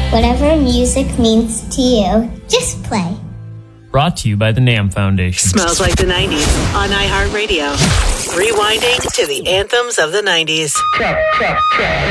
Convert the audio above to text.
Whatever music means to you, just play. Brought to you by the NAMM Foundation. Smells Like the 90s on iHeartRadio. Rewinding to the anthems of the 90s.